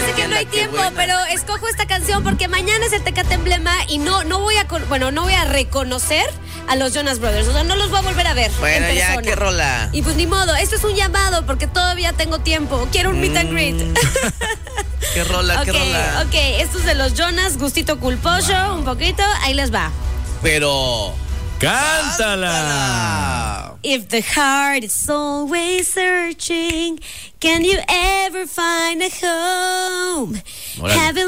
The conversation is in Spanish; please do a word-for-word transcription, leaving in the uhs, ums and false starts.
sé que no hay tiempo, buena. Pero escojo esta canción porque mañana es el Tecate Emblema y no, no voy a, bueno, no voy a reconocer a los Jonas Brothers. O sea, no los voy a volver a ver. Bueno, en ya, persona. qué rola. Y pues ni modo, esto es un llamado porque todavía tengo tiempo. Quiero un mm. meet and greet. Qué rola, okay, qué rola. Ok, esto es de los Jonas, gustito culposo, wow. Un poquito, ahí les va. Pero... ¡cántala! If the heart is always searching, can you ever find a home? Having